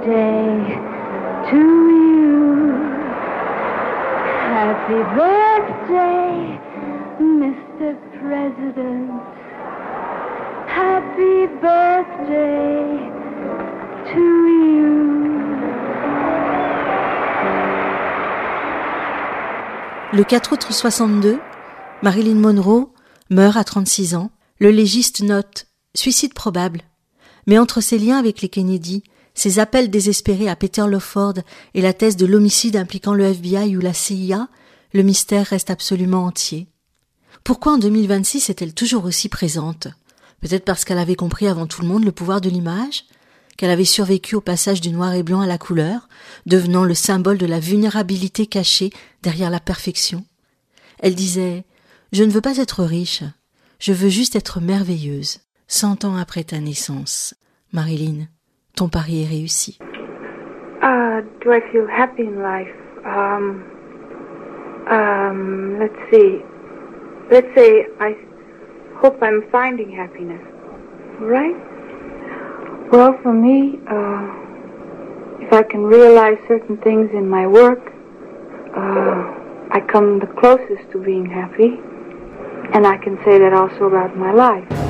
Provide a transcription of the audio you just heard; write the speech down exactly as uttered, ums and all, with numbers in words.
birthday to you. Happy birthday, Mister President. Happy birthday to you. Le quatre août soixante-deux, Marilyn Monroe meurt à trente-six ans. Le légiste note « suicide probable ». Mais entre ses liens avec les Kennedy, ses appels désespérés à Peter Lawford et la thèse de l'homicide impliquant le F B I ou la C I A, le mystère reste absolument entier. Pourquoi en deux mille vingt-six est-elle toujours aussi présente ? Peut-être parce qu'elle avait compris avant tout le monde le pouvoir de l'image, qu'elle avait survécu au passage du noir et blanc à la couleur, devenant le symbole de la vulnérabilité cachée derrière la perfection. Elle disait « Je ne veux pas être riche, je veux juste être merveilleuse ». Cent ans après ta naissance, Marilyn, ton pari est réussi. Uh, do I feel happy in life? Um, um, let's see. Let's say I hope I'm finding happiness. Right? Well, for me, uh, if I can realize certain things in my work, uh, I come the closest to being happy. And I can say that also about my life.